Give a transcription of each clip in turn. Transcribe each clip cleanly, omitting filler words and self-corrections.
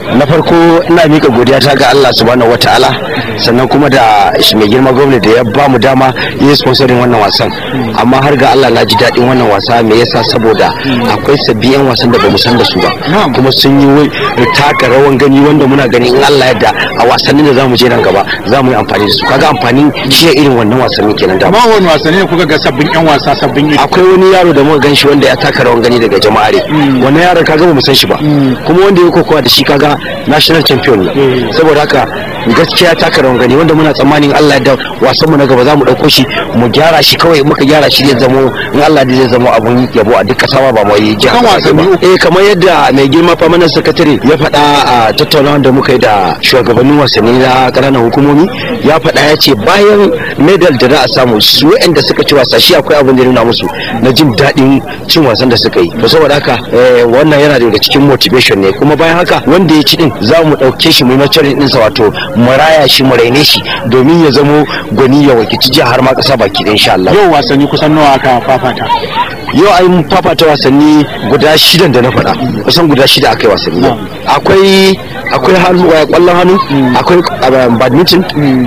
na farko ina mika godiya ta ga Allah subhanahu wataala, sannan kuma da shi mai girma gwamnati da ya ba mu dama yi sponsoring wannan wasan. Amma har ga Allah na ji daɗin wannan wasa, me yasa? Saboda akwai sabbin yan wasan da bamu san da su ba, kuma sun yi taka rawan gani wanda muna gani in Allah yadda a wasannin da zamu je nan gaba zamu yi amfani da su. Kaga amfanin shi irin wannan wasanni kenan da. Amma wani wasanni ne kuka ga sabbin yan wasa sabbin iri? Akwai wani yaro da muka gan shi wanda ya taka rawan gani daga jama'are. Wannan yaron kaga bamu san shi ba, kuma wanda ya kokowa da shi kaga national champion ne. Saboda haka gaskiya taka rawan gani wanda muna tsammanin Allah da wasan mu na gaba zamu dauko shi mu gyara shi, kawai muka gyara shi zai zamo in Allah da zai zamo abun yabo a duk kasa ba mu yi kan wasanni. Kamar yadda mai girma permanent secretary ya faɗa a tattaunawa da muka yi da shugabannin wasanni na ƙananan hukumomi, ya faɗa ya ce bayan medal da za a samu su waɗanda suka ci wasa shi akwai abin da ya nuna musu na jin daɗin cin wasan da suka yi. To saboda haka wannan yana daga cikin motivation ne, kuma bayan haka wanda ya ci din za mu ɗauke shi mu yi nurturing ɗinsa, wato mu raya shi mu raine shi domin ya zamo gwani ya wakilci jiha har ma ƙasa baki ɗaya insha Allah. Yau wasanni kusan nawa aka fafata? Yau an fafata wasanni guda 6 da na faɗa, kusan guda 6 aka yi wasanni. Akwai hannu, kwallon hannu, akwai badminton,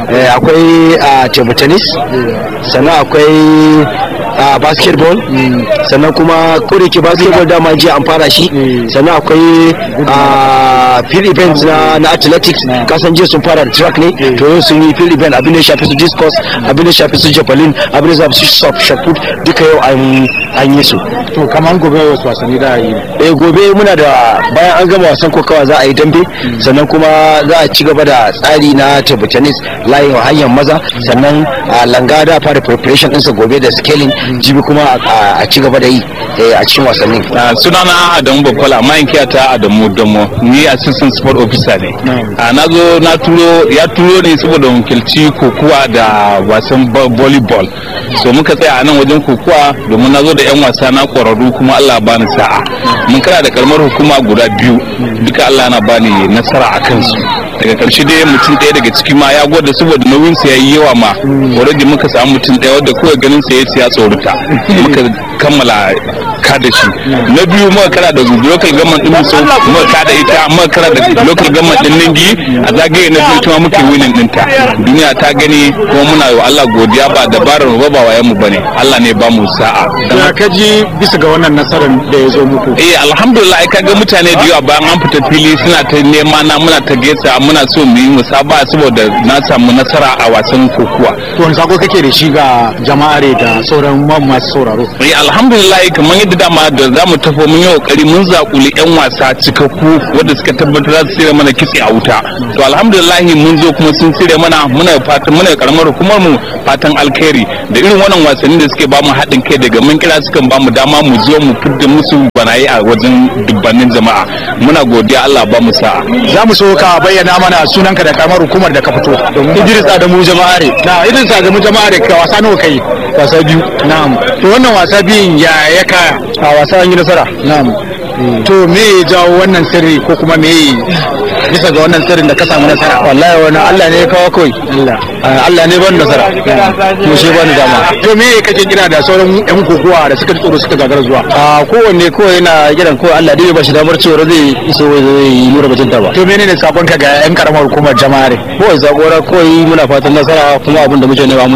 akwai table tennis, sannan akwai basketball, sannan kuma kodayake basketball dama jiya an fara shi, sannan akwai field events na athletics, kasan jiya sun fara da track ne, to yau sun yi field event, abin da shafi su discus, abin da shafi su javelin, abin da shafi su shot put, duka yau an yi su. To kamar gobe wasu wasanni da yi? Gobe muna da, bayan an gama wasan kokawa za a yi dambe, sannan kuma za a ci gaba da tsari na table tennis layin hanyar maza, sannan langa da fara preparation ɗinsa gobe da scaling, jibi kuma a ci gaba da yi a cikin wasannin. Sunana Adamu Bakwala, ma'aikaciya ta Adamu Damo, ni assistant sport officer ne. Na zo ya turo ne saboda wakilci kokuwa da wasan volleyball. So muka tsaya a nan wajen kokuwa domin na zo da 'yan wasa na ƙwararru, kuma Allah bani sa'a. Mun kara da karamar hukuma guda 2, duka Allah na bani nasara a kansu. Daga karshe dai mutum ɗaya daga ciki ma ya gwada saboda nauyin sa yayi yawa ma, already muka samu mutum ɗaya wanda kawai ganin sa ya tsorata, muka kammala kada shi. Na biyu muka kara da local government din so muka kada ita, muka kara da local government din Ningi a zagaye na biyu kuma muke winning ɗinta. Duniya ta gani kuma muna yi wa Allah godiya, ba dabarar mu ba wayan mu bane, Allah ne ba mu sa'a. Da kaji bisa ga wannan nasarar da ya zo muku? Alhamdulillah, kaga mutane da yawa bayan an fita fili suna ta nema na, muna ta gesa, muna so mu yi musaba saboda na samu nasara a wasan kokuwa. To wani sako kake da shi ga jama'are da sauran masu sauraro? Alhamdulillah, kamar yadda dama da za mu tafi mun yi kokari mun zakuli 'yan wasa cikakku wanda suka tabbatar za su tsire mana kitse a wuta. To alhamdulillah mun zo kuma sun tsire mana, muna fatan, muna karamar hukumar mu fatan alkhairi da irin wannan wasanni da suke ba mu haɗin kai, daga mun kira sukan ba mu dama mu zo mu fidda musu banayi a wajen dubbannin jama'a. Muna godiya, Allah ba mu sa'a. Za mu so ka bayyana mana sunanka da karamar hukumar da ka fito. Idris Adamu Jama'are. Na Idris Adamu Jama'are, ka wasa nawa kai? Wasa 2. Na'am. To wannan wasa biyun ya kaya? A wasa an yi nasara. Na'am. To me ya jawo wannan sirri, ko kuma me bisa ga wannan sirrin da ka samu nasara? Wallahi wannan Allah ne ya kawo kawai. Allah ne ban nasara. Mu shi bani dama. To me kake kira da sauran yan kokowa da suka tsoro suka gagara zuwa? Kowanne kawai yana kiran kawai Allah dai ba shi damar cewa zai iso zai yi nura bajinta ba. To menene sakon ka ga yan karamar hukumar Jama'are? Kawai zakora kawai muna fatan nasara, kuma abin da muke nema